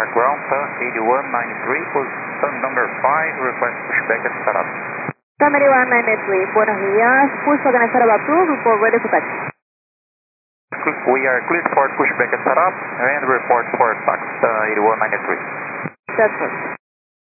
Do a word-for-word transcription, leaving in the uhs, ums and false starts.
Park ground, eighty-one ninety-three, position number five, request pushback and startup. Sun eighty-one ninety-three, buenos días. Pushback and startup approved, report ready for taxi. We are cleared for pushback and startup, and report for tax, uh, eighty-one ninety-three. That's it.